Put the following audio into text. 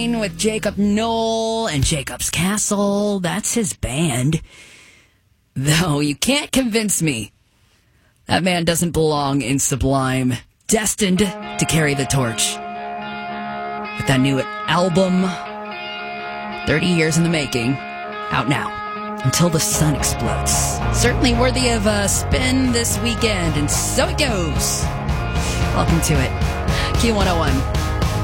with Jacob Knoll and Jacob's Castle. That's his band. Though you can't convince me that man doesn't belong in Sublime, destined to carry the torch. With that new album, 30 years in the making, out now. Until the Sun Explodes. Certainly worthy of a spin this weekend, and so it goes. Welcome to it. Q101.